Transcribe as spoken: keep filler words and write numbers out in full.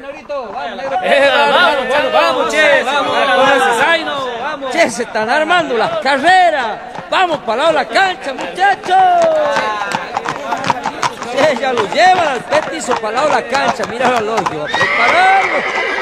negrito, vamos, negro. Eh, vamos, vamos, vamos, che, vamos, vamos, Zaino, vamos. Che, se están armando las carreras. Vamos para lado de la cancha, muchachos. Che, ya lo llevan al petizo para lado de la cancha. Mira al hoyo, a prepararlo.